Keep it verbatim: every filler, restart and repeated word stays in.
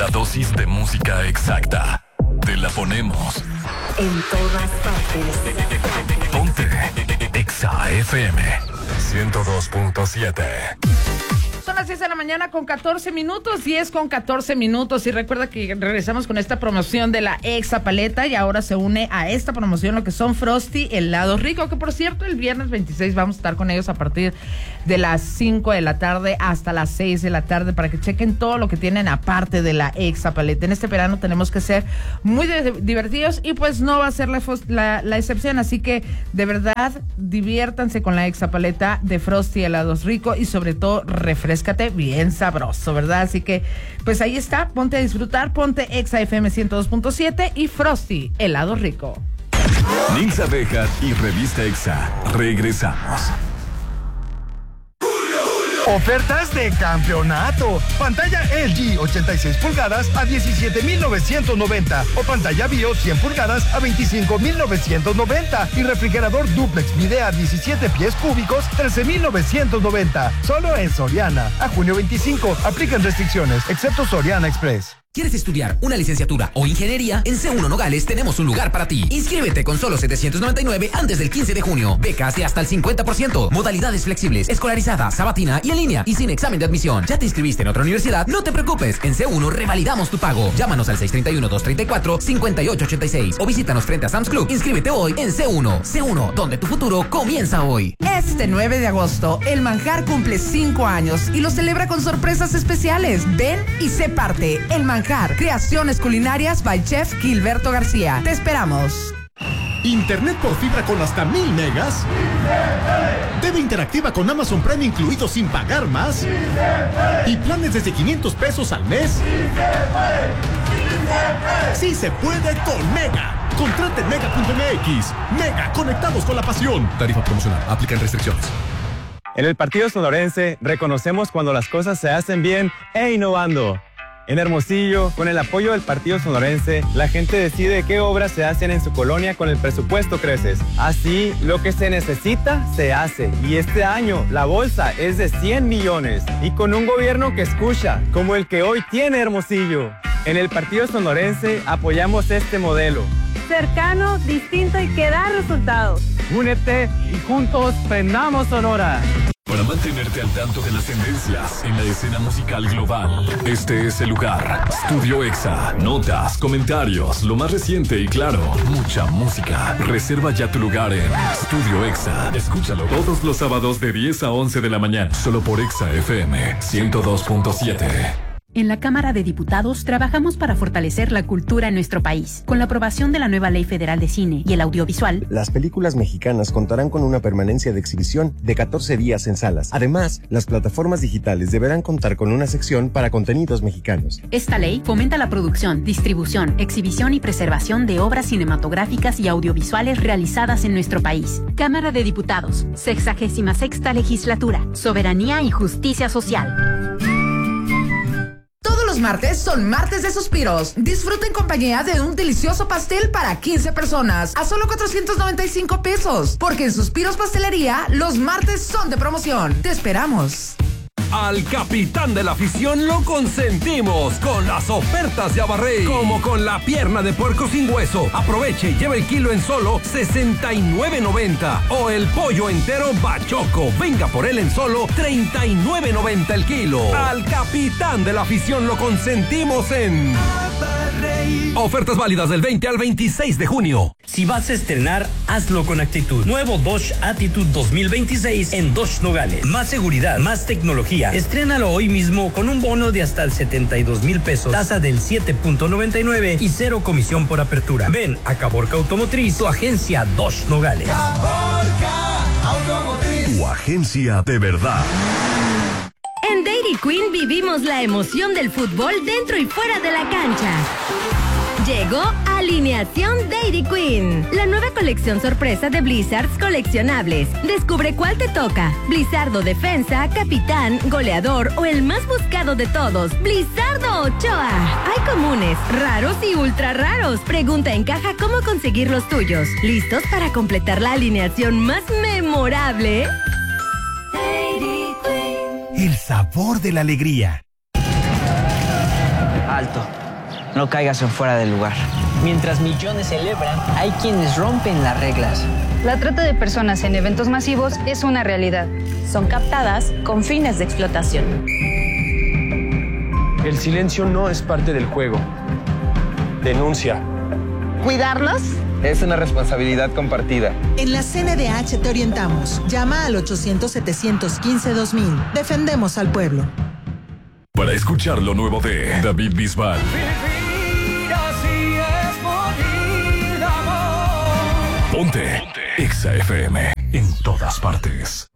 La dosis de música exacta. Te la ponemos en todas partes. Ponte Exa F M ciento dos punto siete. Son las diez de la mañana con catorce minutos, diez con catorce minutos. Y recuerda que regresamos con esta promoción de la Exa Paleta. Y ahora se une a esta promoción lo que son Frosty Helado Rico. Que por cierto, el viernes veintiséis vamos a estar con ellos a partir de las cinco de la tarde hasta las seis de la tarde. Para que chequen todo lo que tienen aparte de la Exa Paleta. En este verano tenemos que ser muy de- divertidos. Y pues no va a ser la, la, la excepción. Así que de verdad, diviértanse con la Exa Paleta de Frosty Helados Rico. Y sobre todo, refrescate bien sabroso, ¿verdad? Así que, pues ahí está, ponte a disfrutar, ponte Exa F M ciento dos punto siete y Frosty Helado Rico. Nilsa Bejar y Revista Exa. Regresamos. Ofertas de campeonato. Pantalla L G ochenta y seis pulgadas a diecisiete mil novecientos noventa o pantalla BIOS cien pulgadas a veinticinco mil novecientos noventa y refrigerador duplex Midea diecisiete pies cúbicos trece mil novecientos noventa. Solo en Soriana. A junio veinticinco. Aplican restricciones, excepto Soriana Express. ¿Quieres estudiar una licenciatura o ingeniería? En C uno Nogales tenemos un lugar para ti. Inscríbete con solo setecientos noventa y nueve antes del quince de junio. Becas de hasta el cincuenta por ciento. Modalidades flexibles, escolarizada, sabatina y en línea y sin examen de admisión. ¿Ya te inscribiste en otra universidad? No te preocupes. En C uno revalidamos tu pago. Llámanos al seis tres uno, dos tres cuatro, cinco ocho ocho seis o visítanos frente a Sam's Club. Inscríbete hoy en C uno. C uno, donde tu futuro comienza hoy. Este nueve de agosto, El Manjar cumple cinco años y lo celebra con sorpresas especiales. Ven y sé parte. El Manjar, creaciones culinarias by Chef Gilberto García. Te esperamos. Internet por fibra con hasta mil megas. T V interactiva con Amazon Prime incluido sin pagar más. Y planes desde quinientos pesos al mes. Sí se puede con Mega. Contrate en mega punto m x. Mega, conectados con la pasión. Tarifa promocional. Aplican restricciones. En el Partido Sonorense reconocemos cuando las cosas se hacen bien e innovando. En Hermosillo, con el apoyo del Partido Sonorense, la gente decide qué obras se hacen en su colonia con el presupuesto Creces. Así, lo que se necesita, se hace. Y este año, la bolsa es de cien millones. Y con un gobierno que escucha, como el que hoy tiene Hermosillo. En el Partido Sonorense, apoyamos este modelo. Cercano, distinto y que da resultados. Únete y juntos prendamos Sonora. Para mantenerte al tanto de las tendencias en la escena musical global, este es el lugar. Studio Exa. Notas, comentarios, lo más reciente y claro, mucha música. Reserva ya tu lugar en Studio Exa. Escúchalo todos los sábados de diez a once de la mañana, solo por Exa F M ciento dos punto siete. En la Cámara de Diputados trabajamos para fortalecer la cultura en nuestro país. Con la aprobación de la nueva Ley Federal de Cine y el Audiovisual, las películas mexicanas contarán con una permanencia de exhibición de catorce días en salas. Además, las plataformas digitales deberán contar con una sección para contenidos mexicanos. Esta ley fomenta la producción, distribución, exhibición y preservación de obras cinematográficas y audiovisuales realizadas en nuestro país. Cámara de Diputados, sexagésima sexta legislatura, soberanía y justicia social. Los martes son martes de suspiros. Disfruta en compañía de un delicioso pastel para quince personas a solo cuatrocientos noventa y cinco pesos. Porque en Suspiros Pastelería los martes son de promoción. Te esperamos. Al capitán de la afición lo consentimos con las ofertas de Abarrey, como con la pierna de puerco sin hueso. Aproveche y lleve el kilo en solo sesenta y nueve noventa. O el pollo entero bachoco. Venga por él en solo treinta y nueve noventa el kilo. Al capitán de la afición lo consentimos en Abarrey. Ofertas válidas del veinte al veintiséis de junio. Si vas a estrenar, hazlo con actitud. Nuevo Dodge Attitude dos mil veintiséis en Dodge Nogales. Más seguridad, más tecnología. Estrénalo hoy mismo con un bono de hasta el setenta y dos mil pesos, tasa del siete punto noventa y nueve y cero comisión por apertura. Ven a Caborca Automotriz, tu agencia Dodge Nogales. Caborca Automotriz, tu agencia de verdad. En Dairy Queen vivimos la emoción del fútbol dentro y fuera de la cancha. Llegó Alineación Dairy Queen, la nueva colección sorpresa de Blizzards coleccionables. Descubre cuál te toca: Blizzardo Defensa, Capitán, Goleador o el más buscado de todos, Blizzardo Ochoa. Hay comunes, raros y ultra raros. Pregunta en caja cómo conseguir los tuyos. ¿Listos para completar la alineación más memorable? El sabor de la alegría. Alto. no caigas en fuera del lugar. Mientras millones celebran, hay quienes rompen las reglas. La trata de personas en eventos masivos es una realidad. Son captadas con fines de explotación. El silencio no es parte del juego. Denuncia. ¿Cuidarnos? Es una responsabilidad compartida. En la C N D H te orientamos. Llama al ochocientos, setecientos quince, dos mil. Defendemos al pueblo. Para escuchar lo nuevo de David Bisbal. Ponte, Ponte. Exa F M en todas partes.